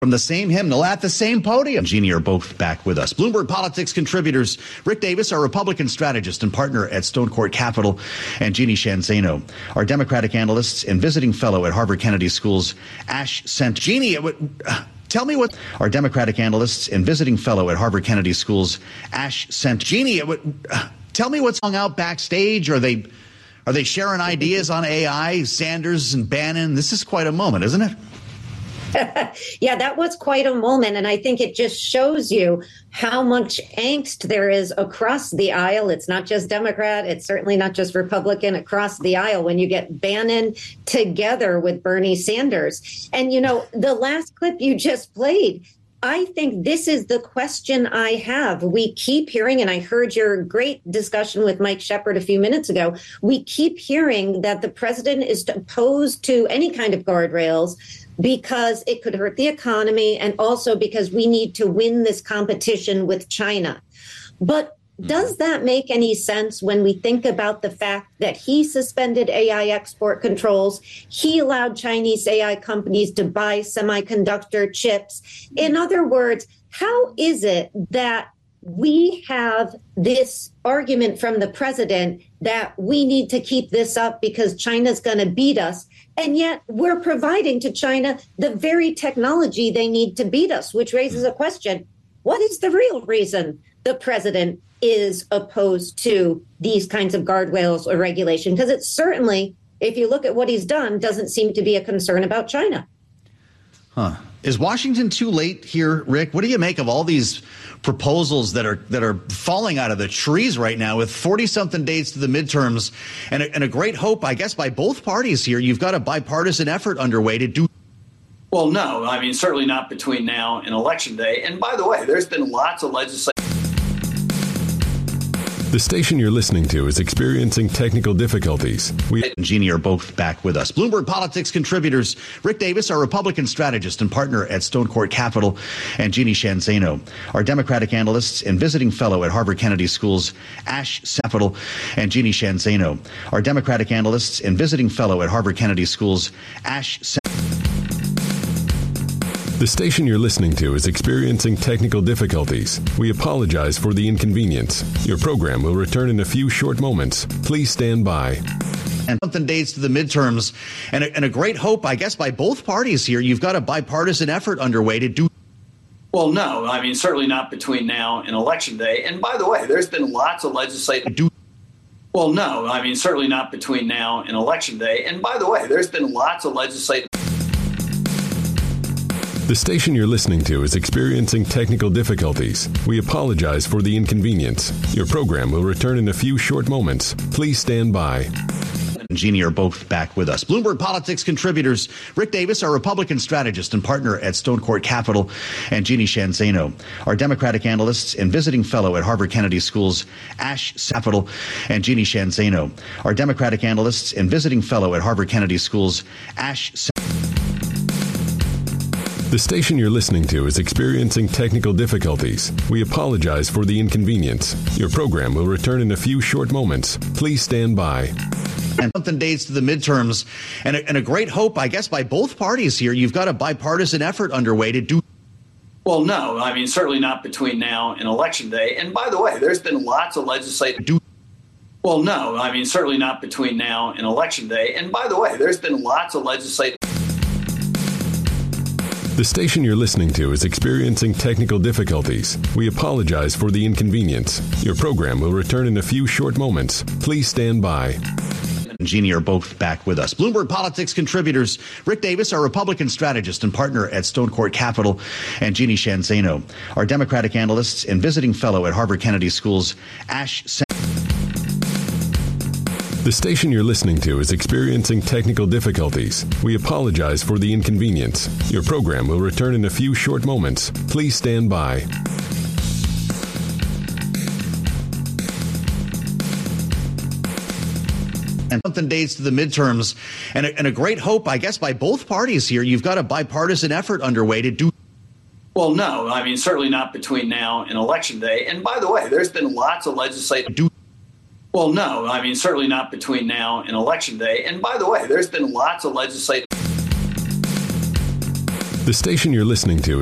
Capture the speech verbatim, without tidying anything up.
From the same hymnal at the same podium. Jeannie are both back with us. Bloomberg Politics contributors Rick Davis, our Republican strategist and partner at Stone Court Capital, and Jeannie Sheehan Zaino, our Democratic analysts and visiting fellow at Harvard Kennedy School's Ash Center. Jeannie, it would, uh, tell me what our Democratic analysts and visiting fellow at Harvard Kennedy School's Ash Center. Jeannie, it would, uh, tell me what's hung out backstage. Are they, are they sharing ideas on A I? Sanders and Bannon. This is quite a moment, isn't it? Yeah, that was quite a moment. And I think it just shows you how much angst there is across the aisle. It's not just Democrat. It's certainly not just Republican across the aisle when you get Bannon together with Bernie Sanders. And, you know, the last clip you just played, I think this is the question I have. We keep hearing, and I heard your great discussion with Mike Shepard a few minutes ago, we keep hearing that the president is opposed to any kind of guardrails because it could hurt the economy and also because we need to win this competition with China. But does that make any sense when we think about the fact that he suspended A I export controls? He allowed Chinese A I companies to buy semiconductor chips. In other words, how is it that we have this argument from the president that we need to keep this up because China's going to beat us? And yet we're providing to China the very technology they need to beat us, which raises a question. What is the real reason the president is opposed to these kinds of guardrails or regulation? Because it certainly, if you look at what he's done, doesn't seem to be a concern about China. Huh. Is Washington too late here, Rick? What do you make of all these proposals that are that are falling out of the trees right now with forty-something days to the midterms and a, and a great hope, I guess, by both parties here? You've got a bipartisan effort underway to do. Well, no, I mean, certainly not between now and Election Day. And by the way, there's been lots of legislation. The station you're listening to is experiencing technical difficulties. We and Jeannie are both back with us. Bloomberg Politics contributors Rick Davis, our Republican strategist and partner at Stone Court Capital, and Jeannie Sheehan Zaino, our Democratic analysts and visiting fellow at Harvard Kennedy School's Ash Capital, and Jeannie Sheehan Zaino, our Democratic analysts and visiting fellow at Harvard Kennedy School's Ash Center. The station you're listening to is experiencing technical difficulties. We apologize for the inconvenience. Your program will return in a few short moments. Please stand by. And something days to the midterms and a, and a great hope, I guess, by both parties here. You've got a bipartisan effort underway to do. Well, no, I mean, certainly not between now and Election Day. And by the way, there's been lots of legislative. Do. Well, no, I mean, certainly not between now and Election Day. And by the way, there's been lots of legislative. The station you're listening to is experiencing technical difficulties. We apologize for the inconvenience. Your program will return in a few short moments. Please stand by. And Jeannie are both back with us. Bloomberg Politics contributors Rick Davis, our Republican strategist and partner at Stone Court Capital, and Jeannie Sheehan Zaino, our Democratic analysts and visiting fellow at Harvard Kennedy School's Ash Capital, and Jeannie Sheehan Zaino, our Democratic analysts and visiting fellow at Harvard Kennedy School's Ash Center. The station you're listening to is experiencing technical difficulties. We apologize for the inconvenience. Your program will return in a few short moments. Please stand by. And something days to the midterms and a, and a great hope, I guess, by both parties here. You've got a bipartisan effort underway to do. Well, no, I mean, certainly not between now and Election Day. And by the way, there's been lots of legislative. Do. Well, no, I mean, certainly not between now and Election Day. And by the way, there's been lots of legislative. The station you're listening to is experiencing technical difficulties. We apologize for the inconvenience. Your program will return in a few short moments. Please stand by. And Jeannie are both back with us. Bloomberg Politics contributors Rick Davis, our Republican strategist and partner at Stone Court Capital, and Jeannie Sheehan Zaino, our Democratic analysts and visiting fellow at Harvard Kennedy School's Ash Center. The station you're listening to is experiencing technical difficulties. We apologize for the inconvenience. Your program will return in a few short moments. Please stand by. And something days to the midterms and a, and a great hope, I guess, by both parties here. You've got a bipartisan effort underway to do. Well, no, I mean, certainly not between now and Election Day. And by the way, there's been lots of legislative. Do. Well, no, I mean, certainly not between now and Election Day. And by the way, there's been lots of legislative. The The station you're listening to